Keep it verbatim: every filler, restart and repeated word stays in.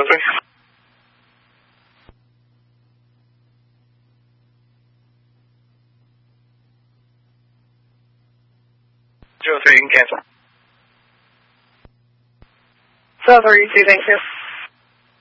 three. Zero three, you can cancel. Zero three, you too, thank you.